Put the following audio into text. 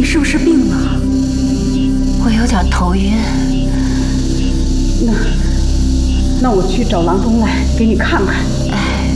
是不是病了？ 我有点头晕。 那我去找郎中来给你看看。